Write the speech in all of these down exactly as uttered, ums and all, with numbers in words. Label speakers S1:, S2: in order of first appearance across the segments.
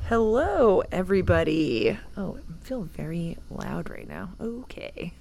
S1: Hello, everybody. Oh, I feel very loud right now. Okay.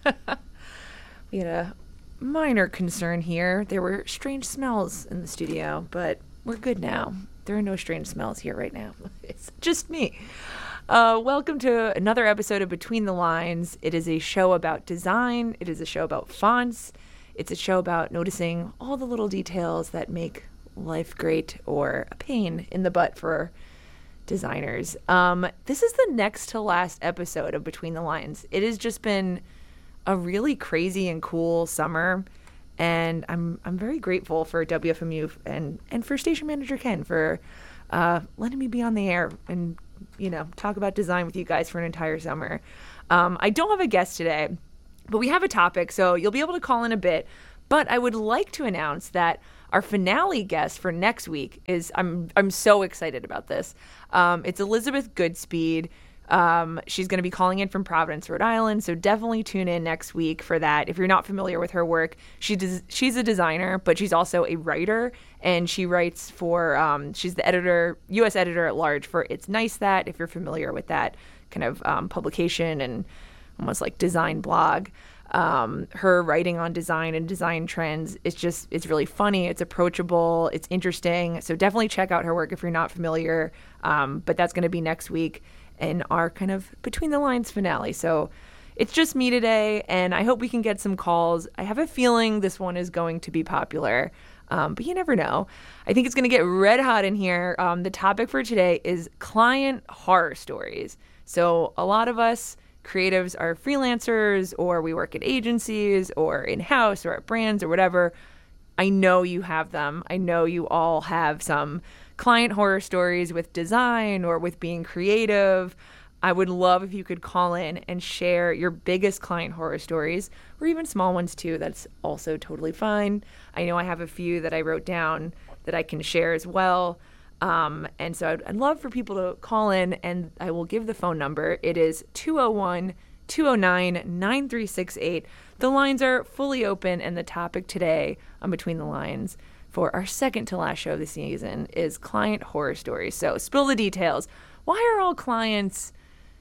S1: We had a minor concern here. There were strange smells in the studio, but we're good now. There are no strange smells here right now. It's just me. Uh, welcome to another episode of Between the Lines. It is a show about design. It is a show about fonts. It's a show about noticing all the little details that make life great or a pain in the butt for designers. Um, this is the next to last episode of Between the Lines. It has just been a really crazy and cool summer, and I'm I'm very grateful for W F M U and and for station manager Ken for uh, letting me be on the air and you know talk about design with you guys for an entire summer. Um, I don't have a guest today, but we have a topic, so you'll be able to call in a bit. But I would like to announce that our finale guest for next week is, I'm I'm so excited about this. Um, it's Elizabeth Goodspeed. Um, she's going to be calling in from Providence, Rhode Island, so definitely tune in next week for that. If you're not familiar with her work, she does, she's a designer, but she's also a writer, and she writes for, um, she's the editor, U S editor at large for It's Nice That, if you're familiar with that kind of um, publication and almost like design blog. Um, her writing on design and design trends, it's just, it's really funny. It's approachable. It's interesting. So definitely check out her work if you're not familiar. Um, but that's going to be next week in our kind of Between the Lines finale. So it's just me today, and I hope we can get some calls. I have a feeling this one is going to be popular, um, but you never know. I think it's going to get red hot in here. Um, the topic for today is client horror stories. So a lot of us creatives are freelancers, or we work at agencies or in-house or at brands or whatever. I know you have them. I know you all have some client horror stories with design or with being creative. I would love if you could call in and share your biggest client horror stories, or even small ones too. That's also totally fine. I know I have a few that I wrote down that I can share as well. Um, and so I'd, I'd love for people to call in, and I will give the phone number. It is two oh one, two oh nine, nine three six eight. The lines are fully open, and the topic today on Between the Lines for our second to last show of the season is client horror stories. So spill the details. Why are all clients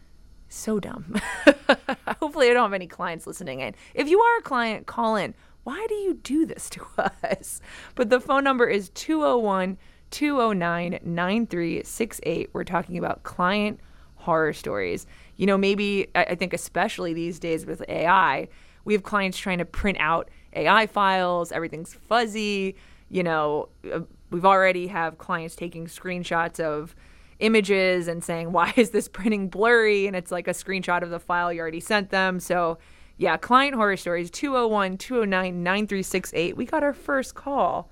S1: so dumb? Hopefully I don't have any clients listening in. If you are a client, call in. Why do you do this to us? But the phone number is two oh one, two oh nine, nine three six eight. We're talking about client horror stories. You know, maybe, I think especially these days with A I, we have clients trying to print out A I files. Everything's fuzzy. You know, we've already have clients taking screenshots of images and saying, why is this printing blurry? And it's like a screenshot of the file you already sent them. So yeah, client horror stories, two oh one, two oh nine, nine three six eight. We got our first call.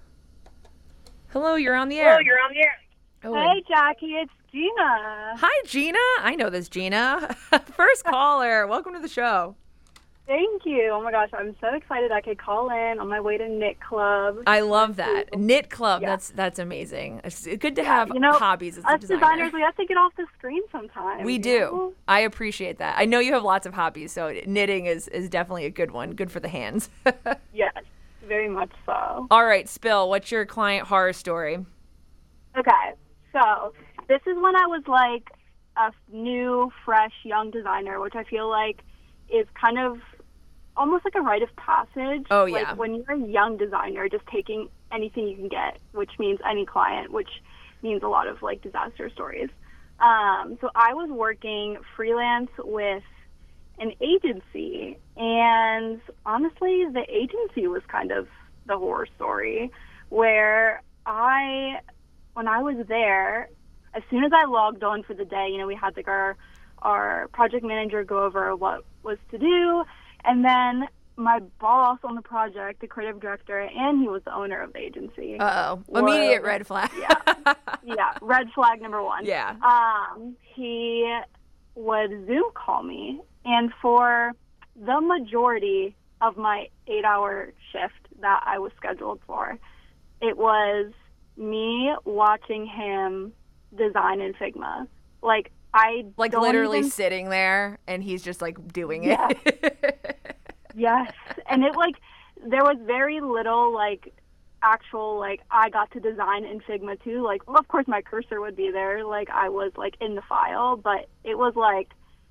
S1: Hello, you're on the air.
S2: Hello, you're on the air.
S1: Oh,
S2: hey, Jackie, it's Gina.
S1: Hi, Gina. I know this Gina. First caller. Welcome to the show.
S2: Thank you. Oh, my gosh, I'm so excited I could call in on my way to Knit Club.
S1: I love that. Knit Club, yeah. that's that's amazing. It's good to have
S2: yeah, you know,
S1: hobbies as a
S2: us
S1: designer.
S2: designers, we have to get off the screen sometimes.
S1: We do.
S2: Know?
S1: I appreciate that. I know you have lots of hobbies, so knitting is, is definitely a good one. Good for the hands.
S2: Yes, very much so.
S1: All right, Spill, what's your client horror story?
S2: Okay, so this is when I was like a new, fresh, young designer, which I feel like is kind of almost like a rite of passage.
S1: Oh, yeah.
S2: Like when you're a young designer, just taking anything you can get, which means any client, which means a lot of like disaster stories. Um, so I was working freelance with an agency, and honestly, the agency was kind of the horror story, where I, when I was there, as soon as I logged on for the day, you know, we had like our, our project manager go over what was to do. And then my boss on the project, the creative director, and he was the owner of the agency.
S1: Uh-oh. Immediate red flag.
S2: yeah. Yeah. Red flag number one.
S1: Yeah.
S2: Um, he would Zoom call me. And for the majority of my eight-hour shift that I was scheduled for, it was me watching him design in Figma. Like, I
S1: Like
S2: don't
S1: literally
S2: even...
S1: sitting there, and he's just, like, doing
S2: yeah.
S1: it.
S2: Yes. And it, like, there was very little, like, actual, like, I got to design in Figma too. Like, well, of course my cursor would be there. Like, I was, like, in the file. But it was, like,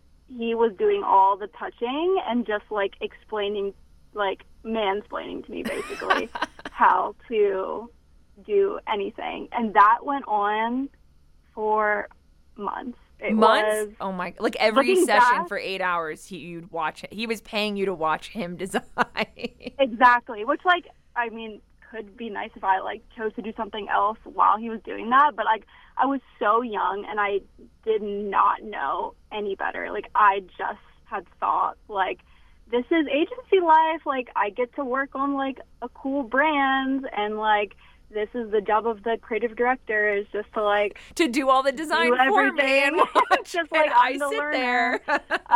S2: he was doing all the touching and just, like, explaining, like, mansplaining to me, basically, how to do anything. And that went on for months. It
S1: Months?
S2: Was,
S1: oh my! Like every
S2: looking
S1: session
S2: back,
S1: for eight hours, he, you'd watch it. He was paying you to watch him design.
S2: Exactly. Which, like, I mean, could be nice if I, like, chose to do something else while he was doing that. But, like, I was so young and I did not know any better. Like, I just had thought, like, this is agency life. Like, I get to work on, like, a cool brand, and, like, this is the job of the creative director, is just to, like,
S1: to do all the design
S2: do
S1: for me and watch.
S2: just like
S1: and
S2: I'm
S1: I
S2: the
S1: sit
S2: learner.
S1: there.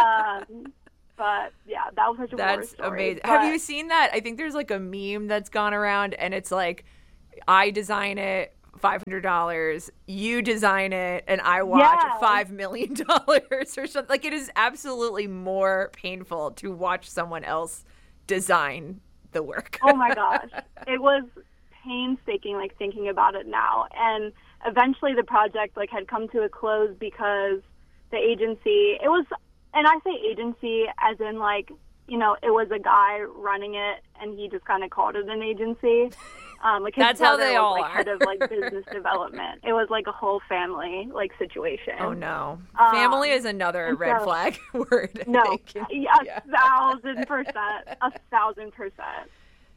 S2: um, but yeah, that was such a
S1: That's
S2: story.
S1: amazing.
S2: But,
S1: Have you seen that? I think there's like a meme that's gone around, and it's like, I design it, five hundred dollars. You design it, and I watch
S2: Yeah.
S1: five million dollars or something. Like, it is absolutely more painful to watch someone else design the work.
S2: Oh my gosh, it was painstaking, like, thinking about it now. And eventually the project, like, had come to a close because the agency, it was, and I say agency as in, like, you know, it was a guy running it and he just kind of called it an agency. Um, like, his
S1: That's how
S2: brother
S1: they
S2: was,
S1: all
S2: like,
S1: are.
S2: head of, like, business development. It was like a whole family, like, situation.
S1: Oh no,
S2: Um,
S1: family is another
S2: and
S1: red
S2: so-
S1: flag word. I
S2: No,
S1: think.
S2: yeah, a
S1: Yeah.
S2: thousand percent, a thousand percent.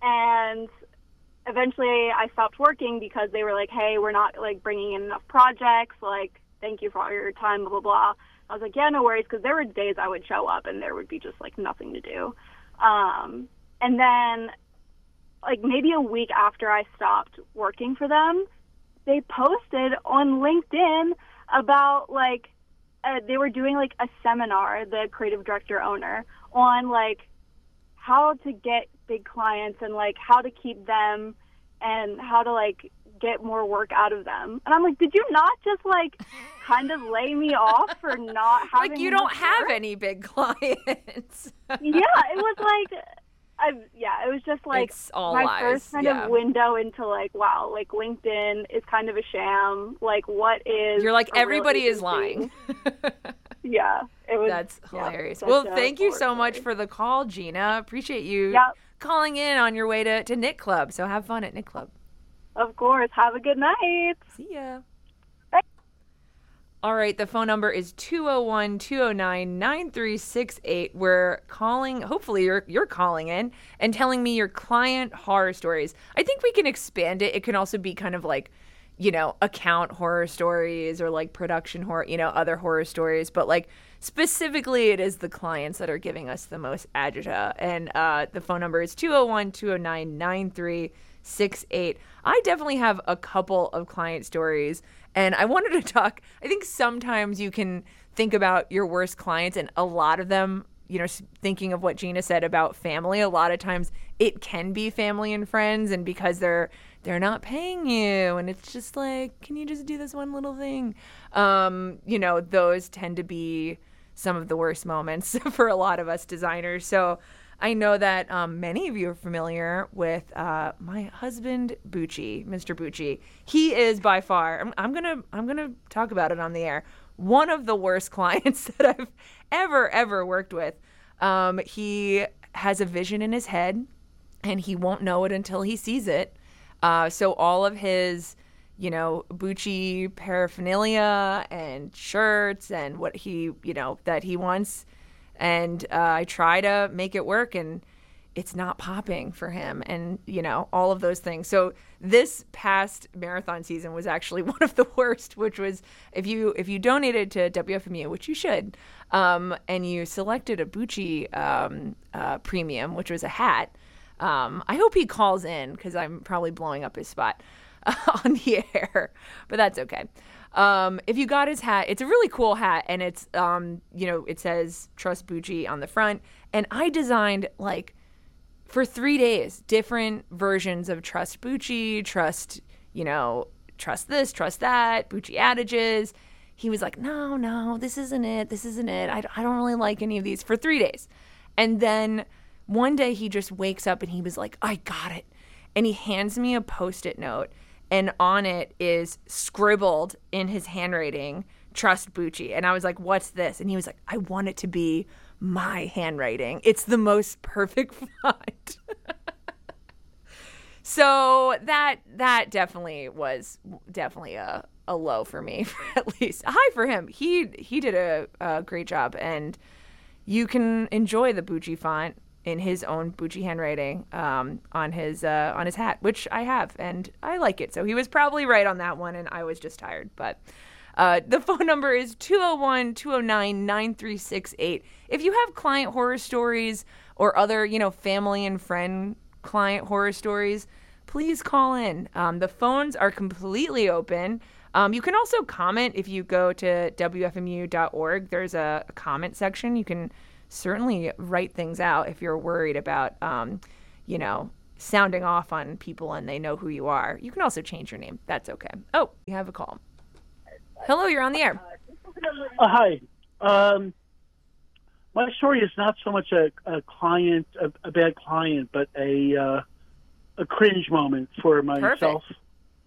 S2: And eventually I stopped working because they were like, hey, we're not, like, bringing in enough projects. Like, thank you for all your time, blah, blah, blah. I was like, yeah, no worries, because there were days I would show up and there would be just, like, nothing to do. Um, and then, like, maybe a week after I stopped working for them, they posted on LinkedIn about, like, uh, they were doing, like, a seminar, the creative director owner, on, like, how to get big clients and, like, how to keep them and how to, like, get more work out of them. And I'm like, did you not just, like, kind of lay me off for not having
S1: Like, you don't
S2: enough
S1: have
S2: work?
S1: any big clients.
S2: Yeah, it was like, I yeah, it was just like
S1: It's all
S2: my
S1: lies,
S2: first kind
S1: yeah.
S2: of window into, like, wow, like, LinkedIn is kind of a sham. Like, what is
S1: You're like,
S2: a real
S1: everybody is
S2: agency?
S1: lying.
S2: Yeah, it was.
S1: That's
S2: yeah,
S1: hilarious.
S2: such
S1: Well,
S2: a
S1: thank you
S2: horror
S1: so much
S2: story.
S1: for the call, Gina. Appreciate you
S2: Yep,
S1: calling in on your way to, to Knit Club. So have fun at Knit Club.
S2: of course. Have a good night.
S1: See ya.
S2: Bye.
S1: All right, the phone number is two oh one, two oh nine, nine three six eight. We're calling, hopefully you're you're calling in and telling me your client horror stories. I think we can expand it. It can also be kind of like, you know, account horror stories or like production horror, you know, other horror stories. But like specifically, it is the clients that are giving us the most agita. And uh, the phone number is two oh one, two oh nine, nine three six eight. I definitely have a couple of client stories. And I wanted to talk, I think sometimes you can think about your worst clients, and a lot of them, you know, thinking of what Gina said about family, a lot of times it can be family and friends, and because they're they're not paying you, and it's just like, can you just do this one little thing? Um, you know, those tend to be some of the worst moments for a lot of us designers. So I know that um, many of you are familiar with uh, my husband, Bucci, Mister Bucci. He is by far, I'm, I'm gonna I'm gonna talk about it on the air, one of the worst clients that I've ever, ever worked with. Um, he has a vision in his head, and he won't know it until he sees it. Uh, so all of his, you know, Bucci paraphernalia and shirts and what he, you know, that he wants, and uh, I try to make it work, and it's not popping for him, and, you know, all of those things. So this past marathon season was actually one of the worst, which was if you if you donated to W F M U, which you should, um, and you selected a Bucci um, uh, premium, which was a hat. Um, I hope he calls in because I'm probably blowing up his spot uh, on the air, but that's okay. Um, if you got his hat, it's a really cool hat, and it's, um, you know, it says Trust Bucci on the front, and I designed, like, for three days, different versions of Trust Bucci, Trust, you know, Trust this, Trust that, Bucci adages. He was like, no, no, this isn't it, this isn't it, I, I don't really like any of these, for three days. And then one day he just wakes up and he was like, I got it. and he hands me a Post-it note, and on it is scribbled in his handwriting, "Trust Bucci." And I was like, "What's this?" And he was like, "I want it to be my handwriting. It's the most perfect font." So that that definitely was definitely a, a low for me, at least. A high for him. He he did a, a great job, and you can enjoy the Bucci font in his own Bucci handwriting um, on his uh, on his hat, which I have, and I like it. So he was probably right on that one, and I was just tired. But uh, the phone number is two oh one, two oh nine, nine three six eight. If you have client horror stories or other, you know, family and friend client horror stories, please call in. Um, the phones are completely open. Um, you can also comment if you go to W F M U dot org. There's a, a comment section. You can certainly write things out if you're worried about, um, you know, sounding off on people and they know who you are. You can also change your name. That's okay. Oh, you have a call. Hello, you're on the air.
S3: Uh, hi. Um, my story is not so much a, a client, a, a bad client, but a uh, a cringe moment for myself.
S1: Perfect.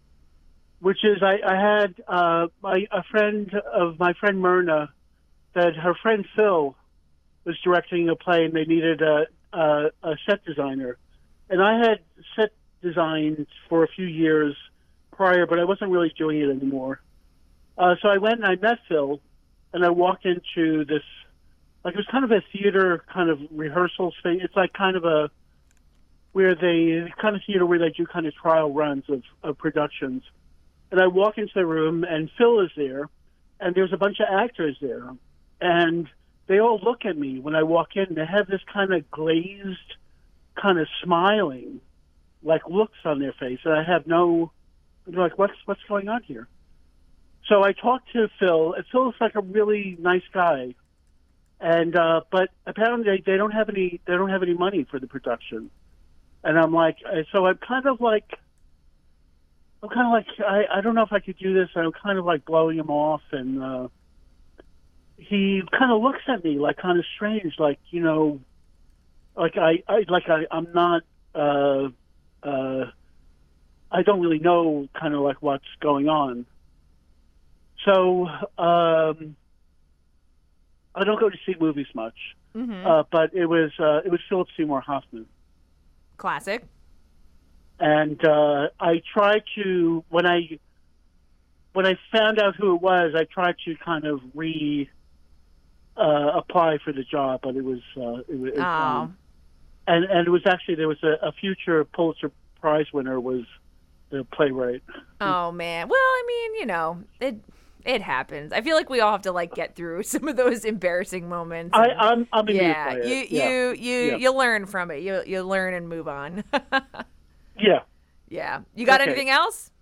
S3: Which is, I, I had uh, my a friend of my friend Myrna, that her friend Phil was directing a play, and they needed a, a, a set designer. And I had set designs for a few years prior, but I wasn't really doing it anymore. Uh, so I went and I met Phil, and I walked into this, like it was kind of a theater kind of rehearsal space. It's like kind of a, where they, kind of theater where they do kind of trial runs of, of productions. And I walk into the room, and Phil is there, and there's a bunch of actors there. And they all look at me when I walk in. They have this kind of glazed, kind of smiling, like looks on their face. And I have no, they're like, what's what's going on here? So I talked to Phil, and Phil's like a really nice guy. And uh, but apparently they, they don't have any they don't have any money for the production. And I'm like, so I'm kind of like, I'm kind of like, I, I don't know if I could do this. I'm kind of like blowing him off, and uh, he kind of looks at me like kind of strange, like, you know, like I, I like I, I'm not, uh, uh, I don't really know kind of like what's going on. So um, I don't go to see movies much,
S1: Mm-hmm.
S3: uh, but it was uh, it was Philip Seymour Hoffman.
S1: Classic.
S3: And uh, I tried to, when I when I found out who it was, I tried to kind of re uh, apply for the job, but it was uh, it, was
S1: Oh.
S3: um, and and it was actually there was a, a future Pulitzer Prize winner was the playwright.
S1: Oh man. Well, I mean, you know, it it happens. I feel like we all have to like get through some of those embarrassing moments.
S3: I,
S1: and-
S3: I'm I'm amused
S1: yeah,
S3: by it.
S1: you
S3: yeah.
S1: you you
S3: Yeah.
S1: you learn from it. You you learn and move on.
S3: yeah.
S1: Yeah. You got
S3: Okay.
S1: anything else?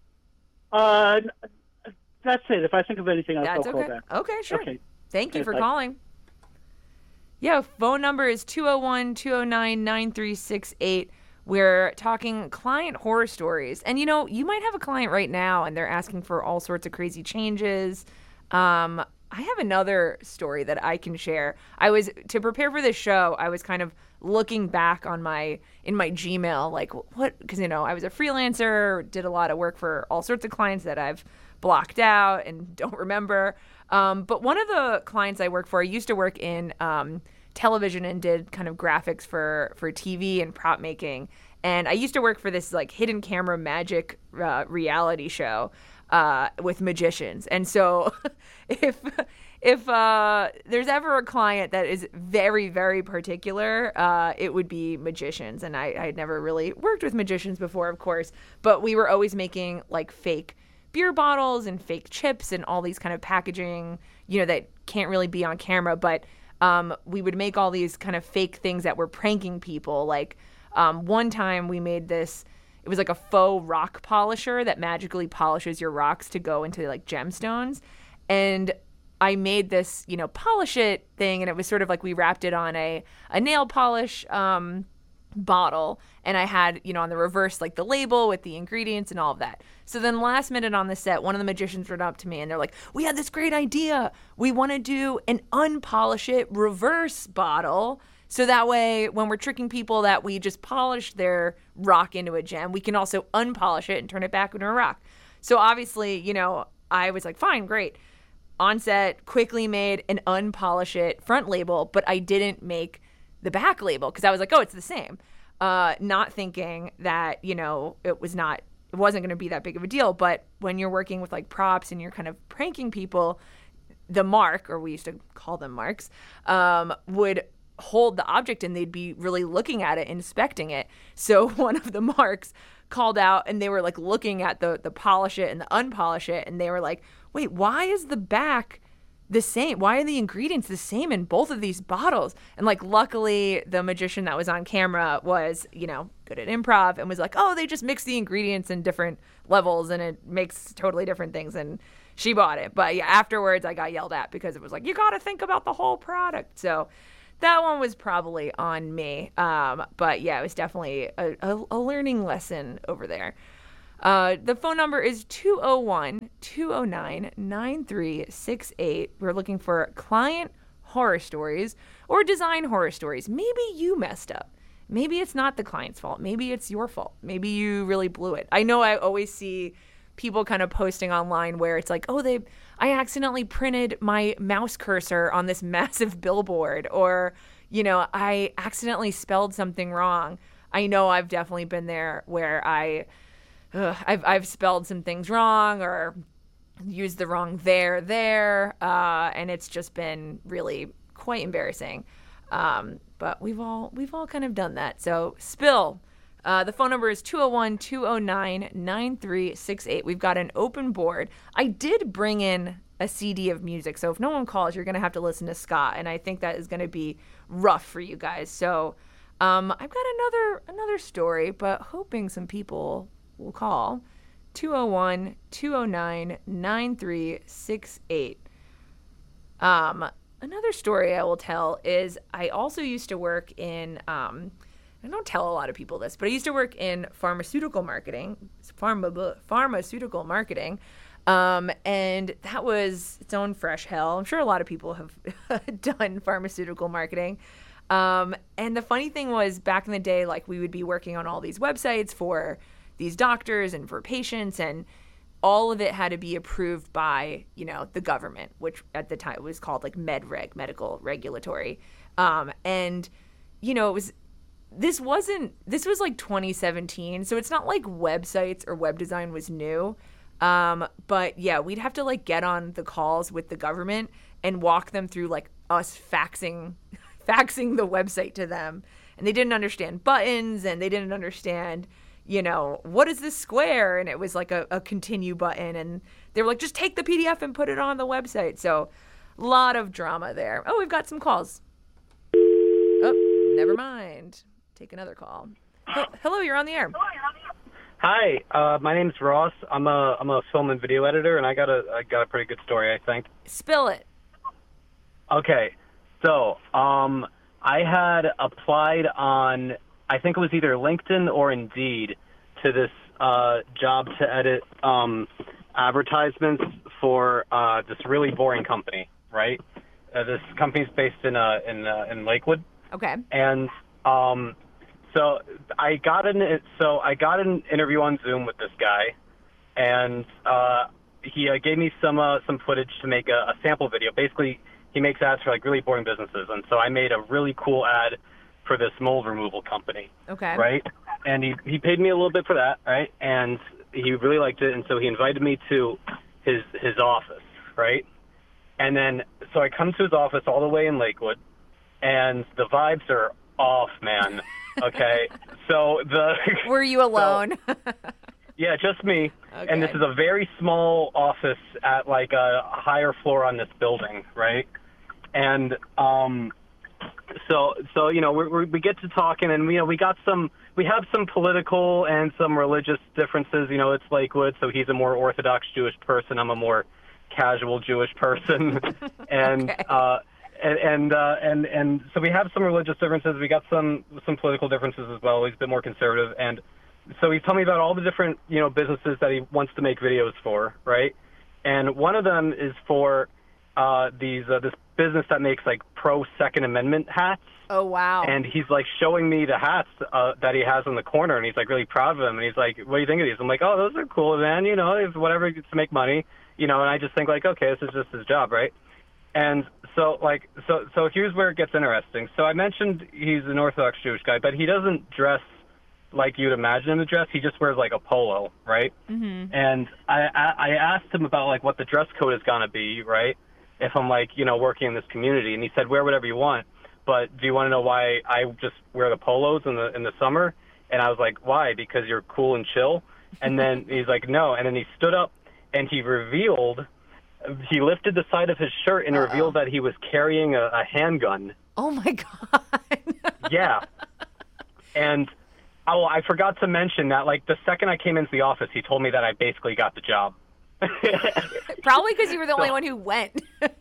S3: Uh, that's it. If I think of anything, I'll
S1: That's
S3: call
S1: okay.
S3: back.
S1: Okay, sure.
S3: Okay.
S1: Thank you
S3: Okay,
S1: for
S3: bye.
S1: calling. Yeah, phone number is two oh one, two oh nine, nine three six eight. We're talking client horror stories. And, you know, you might have a client right now and they're asking for all sorts of crazy changes. Um, I have another story that I can share. I was, to prepare for this show, I was kind of looking back on my, in my Gmail, like what, because, you know, I was a freelancer, did a lot of work for all sorts of clients that I've blocked out and don't remember. Um, but one of the clients I work for, I used to work in um, television and did kind of graphics for, for T V and prop making. And I used to work for this like hidden camera magic uh, reality show uh, with magicians. And so if if uh, there's ever a client that is very, very particular, uh, it would be magicians. And I, I had never really worked with magicians before, of course, but we were always making like fake beer bottles and fake chips and all these kind of packaging, you know, that can't really be on camera. But um, we would make all these kind of fake things that were pranking people. Like um, one time we made this, it was like a faux rock polisher that magically polishes your rocks to go into like gemstones. And I made this, you know, polish it thing. And it was sort of like we wrapped it on a, a nail polish um, bottle. And I had, you know, on the reverse, like the label with the ingredients and all of that. So then last minute on the set, one of the magicians ran up to me and they're like, we had this great idea. We want to do an unpolish it reverse bottle. So that way, when we're tricking people that we just polished their rock into a gem, we can also unpolish it and turn it back into a rock. So obviously, you know, I was like, fine, great. On set, quickly made an unpolish it front label, but I didn't make the back label because I was like, oh, it's the same. Uh, not thinking that, you know, it was not, it wasn't going to be that big of a deal. But when you're working with like props and you're kind of pranking people, the mark, or we used to call them marks, um, would hold the object and they'd be really looking at it, inspecting it. So one of the marks called out and they were like looking at the the polish it and the unpolish it, and they were like, wait, why is the back the same? Why are the ingredients the same in both of these bottles? And like, luckily the magician that was on camera was, you know, good at improv and was like, oh, they just mix the ingredients in different levels and it makes totally different things. And she bought it. But yeah, afterwards I got yelled at because it was like, you got to think about the whole product. So that one was probably on me. Um, but yeah, it was definitely a, a, a learning lesson over there. Uh, the phone number is two oh one, two oh nine, nine three six eight. We're looking for client horror stories or design horror stories. Maybe you messed up. Maybe it's not the client's fault. Maybe it's your fault. Maybe you really blew it. I know I always see people kind of posting online where it's like, oh, they, I accidentally printed my mouse cursor on this massive billboard, or, you know, I accidentally spelled something wrong. I know I've definitely been there where I, ugh, I've, I've spelled some things wrong or used the wrong there, there. Uh, and it's just been really quite embarrassing. Um, but we've all, we've all kind of done that. So spill. Uh, the phone number is two oh one, two oh nine, nine three six eight. We've got an open board. I did bring in a C D of music, so if no one calls, you're going to have to listen to ska, and I think that is going to be rough for you guys. So um, I've got another another story, but hoping some people will call. two oh one, two oh nine, nine three six eight. Um, another story I will tell is I also used to work in... Um, I don't tell a lot of people this, but I used to work in pharmaceutical marketing, pharma, pharmaceutical marketing, um, and that was its own fresh hell. I'm sure a lot of people have done pharmaceutical marketing. Um, and the funny thing was, back in the day, like, we would be working on all these websites for these doctors and for patients, and all of it had to be approved by, you know, the government, which at the time was called like MedReg, medical regulatory. Um, and, you know, it was... This wasn't, this was like twenty seventeen, so it's not like websites or web design was new. Um, but yeah, we'd have to like get on the calls with the government and walk them through like us faxing, faxing the website to them. And they didn't understand buttons and they didn't understand, you know, what is this square? And it was like a, a continue button. And they were like, just take the P D F and put it on the website. So a lot of drama there. Oh, we've got some calls. Oh, never mind. Take another call. H- Hello, you're on the air.
S4: Hi, uh, my name's Ross. I'm a I'm a film and video editor, and I got a I got a pretty good story, I think.
S1: Spill it.
S4: Okay, so um, I had applied on, I think it was either LinkedIn or Indeed, to this uh, job to edit um, advertisements for uh, this really boring company, right? Uh, this company's based in uh, in uh, in Lakewood.
S1: Okay.
S4: And um. So I got an so I got an interview on Zoom with this guy, and uh, he uh, gave me some uh, some footage to make a, a sample video. Basically, he makes ads for like really boring businesses, and so I made a really cool ad for this mold removal company.
S1: Okay.
S4: Right, and he he paid me a little bit for that, right? And he really liked it, and so he invited me to his his office, right? And then so I come to his office all the way in Lakewood, and the vibes are off, man. Okay, so the...
S1: Were you alone?
S4: So, yeah, just me.
S1: Okay.
S4: And this is a very small office at, like, a higher floor on this building, right? And um, so, so you know, we we we get to talking, and, you know, we got some... We have some political and some religious differences. You know, it's Lakewood, so he's a more Orthodox Jewish person. I'm a more casual Jewish person. and...
S1: Okay.
S4: uh And and, uh, and and so we have some religious differences. We got some some political differences as well. He's a bit more conservative, and so he's telling me about all the different you know businesses that he wants to make videos for, right? And one of them is for uh, these uh, this business that makes like pro Second Amendment hats.
S1: Oh, wow.
S4: And he's like showing me the hats uh, that he has in the corner, and he's like really proud of them. And he's like, "What do you think of these?" I'm like, "Oh, those are cool, man. You know, it's whatever to make money, you know." And I just think like, okay, this is just his job, right? And so like, so so here's where it gets interesting. So I mentioned he's an Orthodox Jewish guy, but he doesn't dress like you'd imagine him to dress. He just wears like a polo, right? Mm-hmm. And I, I I asked him about like what the dress code is gonna be, right? If I'm like, you know, working in this community, and he said, wear whatever you want. But do you want to know why I just wear the polos in the in the summer? And I was like, why? Because you're cool and chill? And then he's like, no. And then he stood up and he revealed, he lifted the side of his shirt and Uh-oh. revealed that he was carrying a, a handgun.
S1: Oh, my God.
S4: Yeah. And oh, I forgot to mention that, like, the second I came into the office, he told me that I basically got the job.
S1: Probably because you were the
S4: so,
S1: only one who went.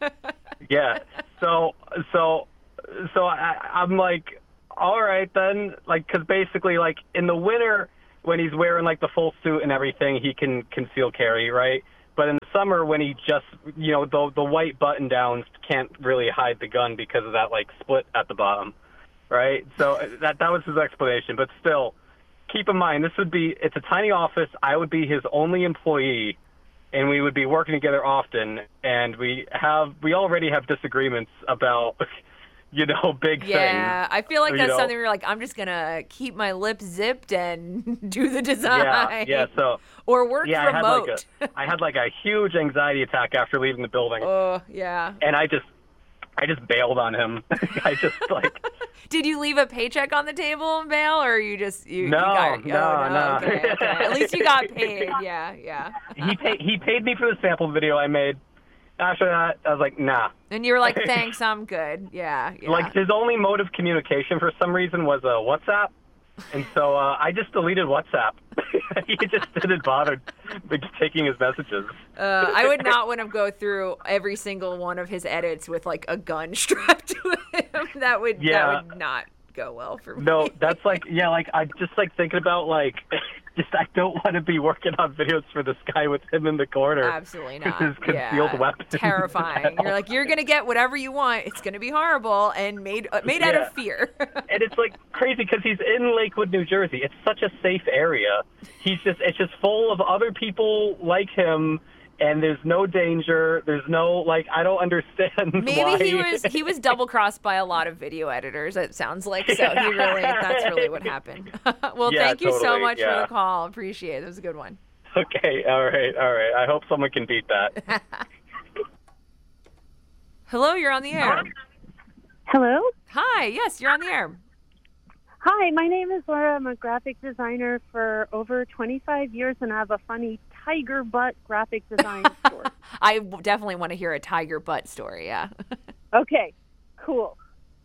S4: Yeah. So, so... So I, I'm like, all right then, like, because basically, like, in the winter when he's wearing like the full suit and everything, he can conceal carry, right? But in the summer when he just, you know, the the white button downs can't really hide the gun because of that like split at the bottom, right? So that that was his explanation. But still, keep in mind this would be it's a tiny office. I would be his only employee, and we would be working together often. And we have we already have disagreements about. You know, big
S1: yeah,
S4: thing.
S1: Yeah, I feel like that's
S4: know?
S1: something where you're like, I'm just going to keep my lips zipped and do the design.
S4: Yeah, yeah, so.
S1: Or work
S4: yeah,
S1: remote.
S4: I had, like a, I had like a huge anxiety attack after leaving the building.
S1: Oh, yeah.
S4: And I just, I just bailed on him. I just like.
S1: Did you leave a paycheck on the table and bail, or you just, you,
S4: no,
S1: you got,
S4: no,
S1: oh, no,
S4: no.
S1: okay, okay. At least you got paid, yeah, yeah.
S4: He paid, he paid me for the sample video I made. After that, I was like, nah.
S1: And you were like, thanks, I'm good. Yeah, yeah.
S4: Like, his only mode of communication for some reason was uh, WhatsApp. And so uh, I just deleted WhatsApp. He just didn't bother taking his messages.
S1: Uh, I would not want to go through every single one of his edits with, like, a gun strapped to him. That would,
S4: yeah.
S1: that would not go well for me.
S4: No, that's like, yeah, like, I just, like, thinking about, like... Just, I don't want to be working on videos for this guy with him in the corner.
S1: Absolutely not.
S4: With his concealed
S1: yeah.
S4: weapon.
S1: Terrifying. You're like, you're going to get whatever you want. It's going to be horrible and made uh, made yeah. out of fear.
S4: And it's like crazy because he's in Lakewood, New Jersey. It's such a safe area. He's just, it's just full of other people like him. And there's no danger. There's no, like, I don't understand
S1: Maybe
S4: why.
S1: he was he was double crossed by a lot of video editors, it sounds like. So he really, that's really what happened. Well,
S4: yeah,
S1: thank you
S4: totally,
S1: so much
S4: yeah.
S1: for the call. Appreciate it. It was a good one.
S4: Okay, all right, all right. I hope someone can beat that.
S1: Hello, you're on the air.
S5: Hello?
S1: Hi, yes, you're on the air.
S5: Hi, my name is Laura. I'm a graphic designer for over twenty-five years, and I have a funny tiger butt graphic design store.
S1: I definitely want to hear a tiger butt story, yeah.
S5: Okay, cool.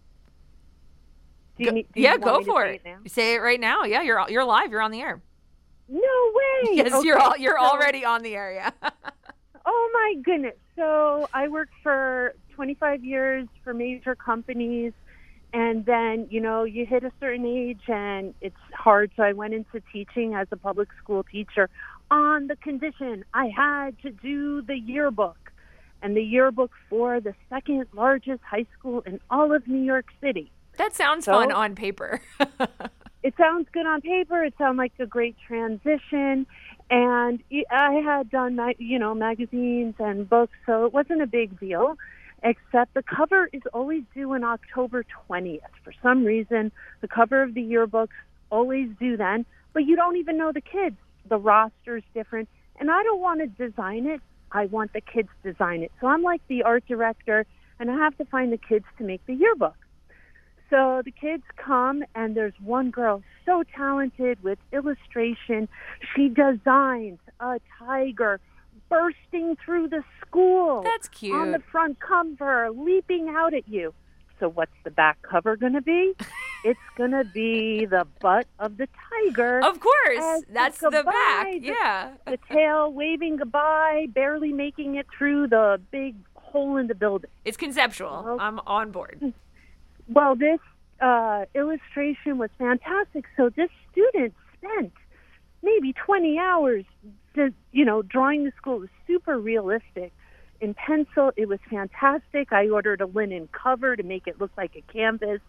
S5: Do you
S1: go,
S5: need, do
S1: yeah,
S5: you
S1: go for
S5: say
S1: it.
S5: it
S1: Say it right now. Yeah, you're you're live. You're on the air.
S5: No way.
S1: Yes,
S5: okay,
S1: you're all, you're
S5: so,
S1: already on the air, yeah.
S5: Oh, my goodness. So I worked for twenty-five years for major companies. And then, you know, you hit a certain age and it's hard. So I went into teaching as a public school teacher on the condition I had to do the yearbook. And the yearbook for the second largest high school in all of New York City.
S1: That sounds
S5: so,
S1: fun on paper.
S5: It sounds good on paper. It sounds like a great transition. And I had done, you know, magazines and books, so it wasn't a big deal. Except the cover is always due on October twentieth. For some reason, the cover of the yearbooks always due then, but you don't even know the kids. The roster's different, and I don't want to design it. I want the kids to design it. So I'm like the art director, and I have to find the kids to make the yearbook. So the kids come, and there's one girl so talented with illustration. She designs a tiger bursting through the school.
S1: That's cute.
S5: On the front cover, leaping out at you. So what's the back cover going to be? It's going to be the butt of the tiger.
S1: Of course. That's the,
S5: the
S1: back.
S5: The,
S1: yeah.
S5: The tail waving goodbye, barely making it through the big hole in the building.
S1: It's conceptual.
S5: Well,
S1: I'm on board.
S5: Well, this uh, illustration was fantastic. So this student spent maybe twenty hours, to, you know, drawing the school. It was super realistic. in pencil. It was fantastic. I ordered a linen cover to make it look like a canvas.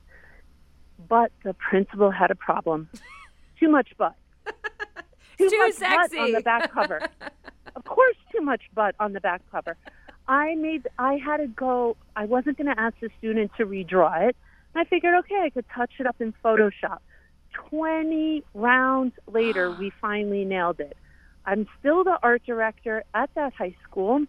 S5: But the principal had a problem. Too much butt. Too,
S1: too
S5: much
S1: sexy.
S5: butt on the back cover. Of course, too much butt on the back cover. I made. I had to go. I wasn't going to ask the student to redraw it. And I figured, okay, I could touch it up in Photoshop. Twenty rounds later, we finally nailed it. I'm still the art director at that high school,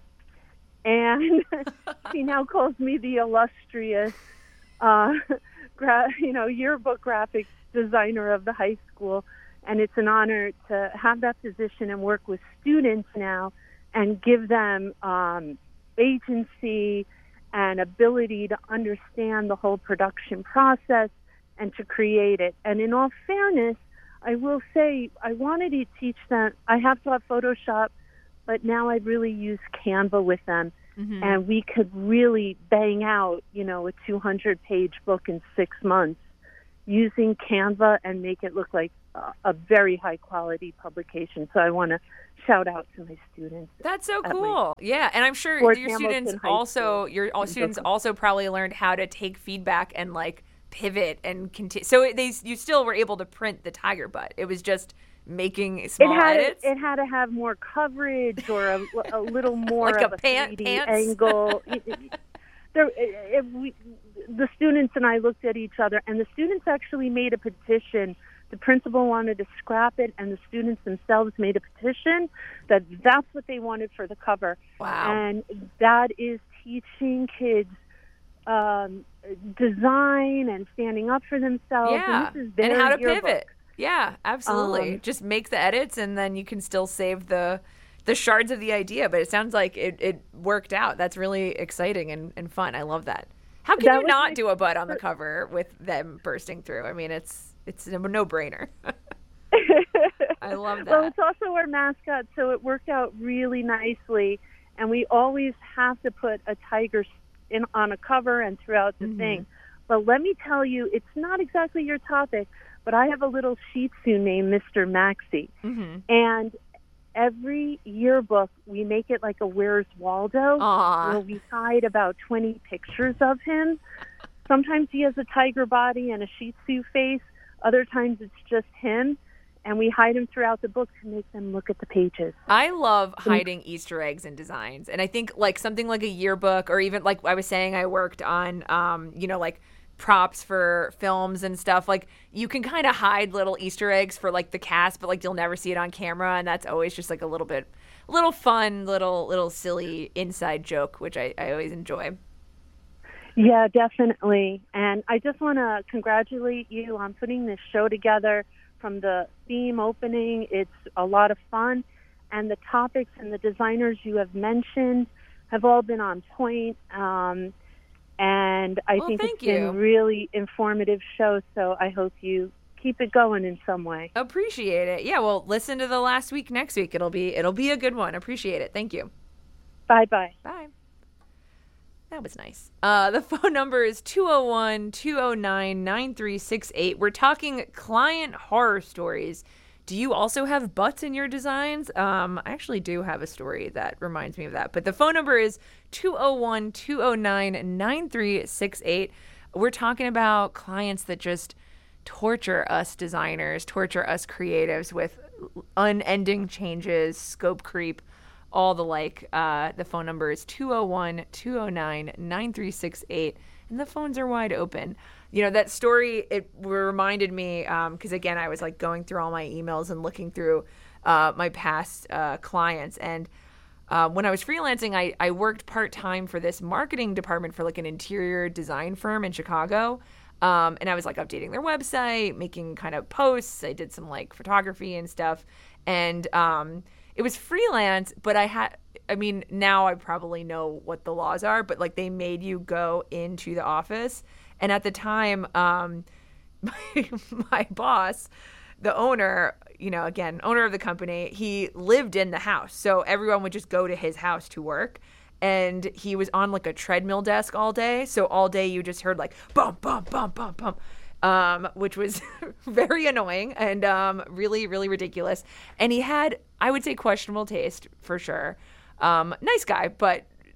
S5: and she now calls me the illustrious, uh, gra- you know, yearbook graphics designer of the high school. And it's an honor to have that position and work with students now and give them um, agency and ability to understand the whole production process and to create it. And in all fairness, I will say I wanted to teach them. I have taught Photoshop, but now I really use Canva with them. Mm-hmm. And we could really bang out, you know, a two hundred page book in six months using Canva and make it look like uh, a very high quality publication. So I want to shout out to my students.
S1: That's so cool. Yeah, and I'm sure
S5: Fort
S1: your
S5: Hamilton
S1: students
S5: High
S1: also
S5: School.
S1: your all students also probably learned how to take feedback and like pivot and continue. So they you still were able to print the tiger butt. It was just making small
S5: it had
S1: edits.
S5: To, it had to have more coverage or a, a little more
S1: like
S5: of
S1: a,
S5: a
S1: pant,
S5: three D
S1: pants.
S5: angle. it, it, there, it, it, we, the students and I looked at each other, and the students actually made a petition. The principal wanted to scrap it, and the students themselves made a petition that that's what they wanted for the cover.
S1: Wow.
S5: And that is teaching kids um, design and standing up for themselves.
S1: Yeah,
S5: and, this is their
S1: and how to
S5: yearbook.
S1: pivot. Yeah, absolutely.
S5: Um,
S1: Just make the edits, and then you can still save the the shards of the idea. But it sounds like it, it worked out. That's really exciting and, and fun. I love that. How can
S5: That
S1: you
S5: was
S1: not
S5: my
S1: do a butt on the cover with them bursting through? I mean, it's it's a no-brainer. I love that.
S5: Well, it's also our mascot, so it worked out really nicely. And we always have to put a tiger in on a cover and throughout the mm-hmm. thing. But let me tell you, it's not exactly your topic, but I have a little Shih Tzu named Mister Maxie. Mm-hmm. And every yearbook, we make it like a Where's Waldo,
S1: Aww.
S5: where we hide about twenty pictures of him. Sometimes he has a tiger body and a Shih Tzu face. Other times it's just him. And we hide them throughout the book to make them look at the pages.
S1: I love hiding Easter eggs in designs. And I think like something like a yearbook, or even like I was saying, I worked on, um, you know, like props for films and stuff. Like you can kind of hide little Easter eggs for like the cast, but like you'll never see it on camera. And that's always just like a little bit, little fun, little, little silly inside joke, which I, I always enjoy.
S5: Yeah, definitely. And I just want to congratulate you on putting this show together. From the theme opening, it's a lot of fun, and the topics and the designers you have mentioned have all been on point. Um, and I
S1: well,
S5: think
S1: thank
S5: it's
S1: you.
S5: been a really informative show. So I hope you keep it going in some way.
S1: Appreciate it. Yeah. Well, listen to the last week next week. It'll be it'll be a good one. Appreciate it. Thank you.
S5: Bye bye.
S1: Bye. That was nice. Uh, the phone number is two oh one, two oh nine, nine three six eight. We're talking client horror stories. Do you also have butts in your designs? Um, I actually do have a story that reminds me of that. But the phone number is two oh one, two oh nine, nine three six eight. We're talking about clients that just torture us designers, torture us creatives with unending changes, scope creep, all the like. Uh, the phone number is two oh one, two oh nine, nine three six eight, and the phones are wide open. You know, that story, it reminded me, because um, again, I was like going through all my emails and looking through uh, my past uh, clients. And uh, when I was freelancing, I, I worked part-time for this marketing department for like an interior design firm in Chicago. Um, and I was like updating their website, making kind of posts. I did some like photography and stuff. And um it was freelance, but I had, I mean, now I probably know what the laws are, but like they made you go into the office. And at the time, um, my, my boss, the owner, you know, again, owner of the company, he lived in the house. So everyone would just go to his house to work. And he was on like a treadmill desk all day. So all day you just heard like bump, bump, bump, bump, bump. Um, which was very annoying and um, really, really ridiculous. And he had, I would say, questionable taste for sure. Um, nice guy, but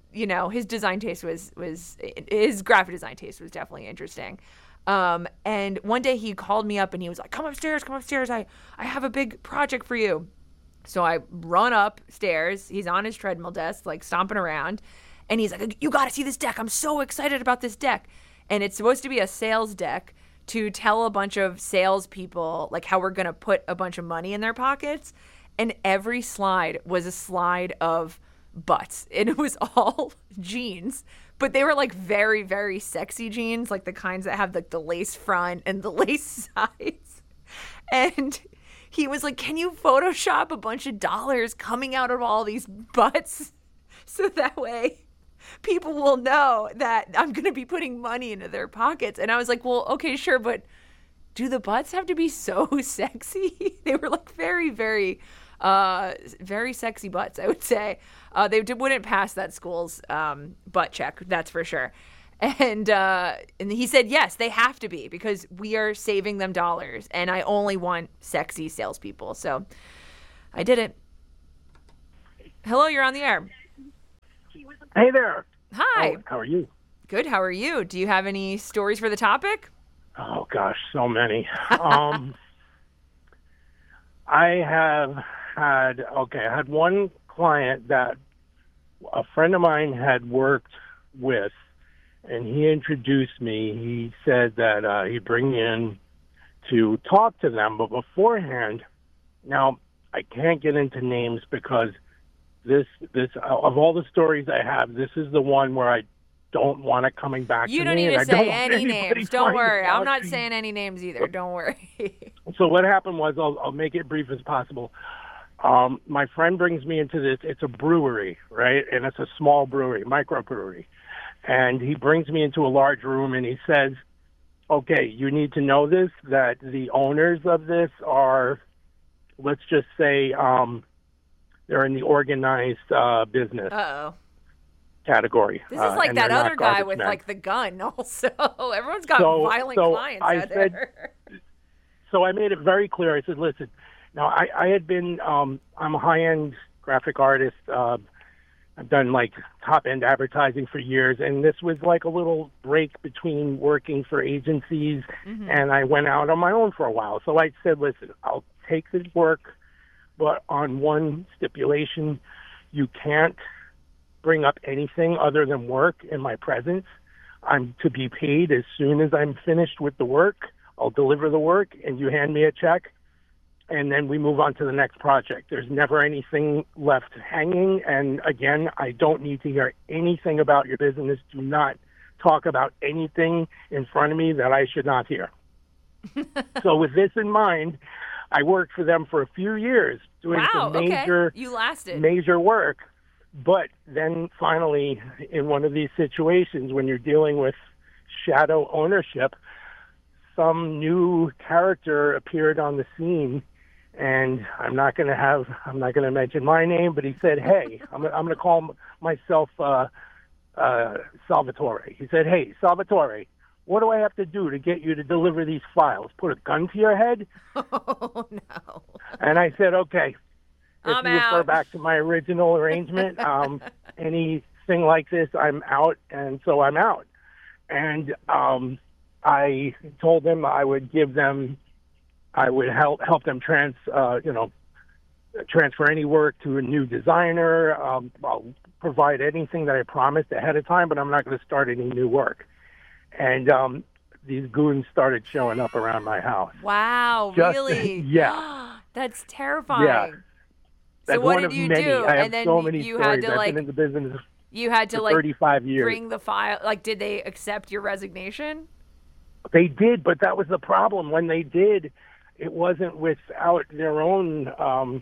S1: you know, his design taste was, was his graphic design taste was definitely interesting. Um, and one day he called me up and he was like, come upstairs, come upstairs. I, I have a big project for you. So I run upstairs. He's on his treadmill desk, like stomping around. And he's like, you got to see this deck. I'm so excited about this deck. And it's supposed to be a sales deck to tell a bunch of salespeople, like, how we're going to put a bunch of money in their pockets. And every slide was a slide of butts. And it was all jeans. But they were, like, very, very sexy jeans, like the kinds that have, like, the lace front and the lace sides. And he was like, can you Photoshop a bunch of dollars coming out of all these butts so that way people will know that I'm going to be putting money into their pockets? And I was like, well, okay, sure, but do the butts have to be so sexy? They were, like, very, very... Uh, very sexy butts, I would say. Uh, they did, wouldn't pass that school's um, butt check, that's for sure. And uh, and he said, yes, they have to be because we are saving them dollars, and I only want sexy salespeople. So I did it. Hello, you're on the air.
S6: Hey there.
S1: Hi.
S6: Oh, how are you?
S1: Good. How are you? Do you have any stories for the topic?
S6: Oh gosh, so many. um, I have had okay. I had one client that a friend of mine had worked with, and he introduced me. He said that uh, he'd bring me in to talk to them, but beforehand, now I can't get into names because this this of all the stories I have, this is the one where I don't want it coming back
S1: you
S6: to
S1: don't
S6: me.
S1: need to
S6: and
S1: say
S6: I don't
S1: any names. Don't worry. I'm not
S6: me.
S1: saying any names either. Don't worry.
S6: So what happened was, I'll, I'll make it brief as possible. Um, my friend brings me into this. It's a brewery, right? And it's a small brewery, microbrewery. And he brings me into a large room and he says, okay, you need to know this, that the owners of this are, let's just say, um, they're in the organized uh, business
S1: Uh-oh.
S6: category.
S1: This is
S6: uh,
S1: like
S6: and
S1: that
S6: they're not
S1: other guy
S6: garbage
S1: with,
S6: men.
S1: like, the gun also. Everyone's got
S6: So-
S1: violent
S6: so
S1: clients
S6: I
S1: out
S6: said-
S1: there.
S6: So I made it very clear. I said, listen, now I, I had been, um, I'm a high-end graphic artist. Uh, I've done, like, top-end advertising for years, and this was like a little break between working for agencies,
S1: Mm-hmm.
S6: and I went out on my own for a while. So I said, listen, I'll take this work, but on one stipulation, you can't bring up anything other than work in my presence. I'm to be paid as soon as I'm finished with the work. I'll deliver the work, and you hand me a check, and then we move on to the next project. There's never anything left hanging, and again, I don't need to hear anything about your business. Do not talk about anything in front of me that I should not hear. So with this in mind, I worked for them for a few years doing
S1: Wow,
S6: some major,
S1: okay. You lasted.
S6: major work. But then finally, in one of these situations, when you're dealing with shadow ownership, some new character appeared on the scene, and I'm not going to have, I'm not going to mention my name, but he said, hey, I'm, I'm going to call m- myself uh, uh, Salvatore. He said, hey, Salvatore, what do I have to do to get you to deliver these files? Put a gun to your head?
S1: Oh, no.
S6: And I said, okay. If
S1: I'm
S6: you refer
S1: out.
S6: back to my original arrangement, um, anything like this, I'm out, and so I'm out. And um, I told them I would give them, I would help help them trans, uh, you know, transfer any work to a new designer. Um, I'll provide anything that I promised ahead of time, but I'm not going to start any new work. And um, these goons started showing up around my house.
S1: Wow,
S6: Just-
S1: really?
S6: yeah.
S1: That's terrifying.
S6: Yeah.
S1: So
S6: That's
S1: what
S6: one
S1: did
S6: of
S1: you
S6: many.
S1: do?
S6: I have
S1: And then
S6: so many
S1: you
S6: stories.
S1: had to
S6: I've
S1: like
S6: been in the business
S1: you had to
S6: for
S1: like
S6: thirty-five years.
S1: bring the file. Like, did they accept your resignation?
S6: They did, but that was the problem. When they did, it wasn't without their own, um,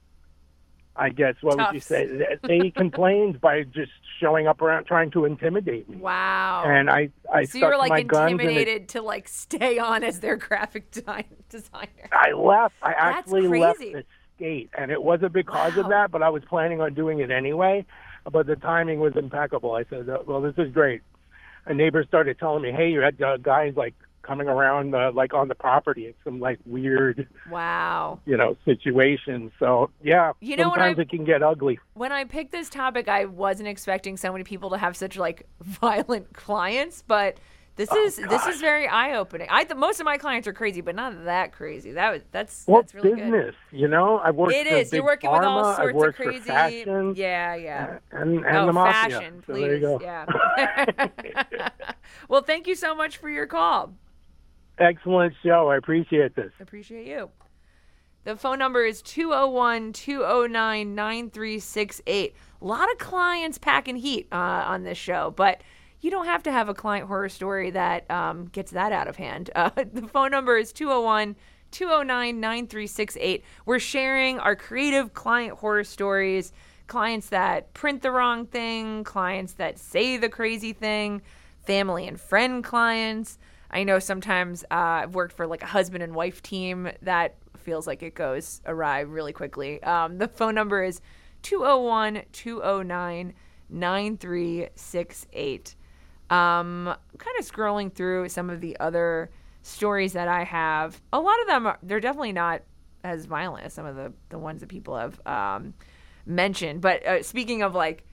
S6: I guess, what would you
S1: Tufts.
S6: say? They complained by just showing up around trying to intimidate me.
S1: Wow.
S6: And I, I
S1: so
S6: stuck
S1: you were
S6: to
S1: like
S6: my guns and it,
S1: intimidated to like stay on as their graphic design, designer.
S6: I left. I
S1: That's
S6: actually left
S1: crazy.
S6: the state, and it wasn't because
S1: Wow.
S6: of that, but I was planning on doing it anyway. But the timing was impeccable. I said, "Well, this is great." A neighbor started telling me, "Hey, you had uh, guys like coming around uh, like on the property in some like weird,
S1: Wow.
S6: you know, situations. So yeah,
S1: You know, when
S6: sometimes
S1: I-
S6: it can get ugly.
S1: When I picked this topic, I wasn't expecting so many people to have such like violent clients, but this is this is very eye-opening. I th- most of my clients are crazy, but not that crazy. That was that's
S6: Well,
S1: that's really
S6: business, you know, I worked
S1: good. It
S6: for
S1: is.
S6: big
S1: You're working
S6: pharma,
S1: with all
S6: I've
S1: sorts of
S6: worked for
S1: crazy.
S6: fashion,
S1: Yeah, yeah.
S6: and, and
S1: oh,
S6: the mafia.
S1: fashion,
S6: So
S1: please.
S6: there you go.
S1: Yeah. Well, thank you so much for your call.
S6: Excellent show. I appreciate this.
S1: Appreciate you. The phone number is two oh one, two oh nine, nine three six eight. A lot of clients packing heat uh, on this show, but you don't have to have a client horror story that um, gets that out of hand. Uh, the phone number is two oh one, two oh nine, nine three six eight. We're sharing our creative client horror stories, clients that print the wrong thing, clients that say the crazy thing, family and friend clients. I know sometimes uh, I've worked for like a husband and wife team that feels like it goes awry really quickly. Um, the phone number is two oh one, two oh nine, nine three six eight. Um, I'm kind of scrolling through some of the other stories that I have. A lot of them, are, they're definitely not as violent as some of the, the ones that people have um, mentioned. But uh, speaking of like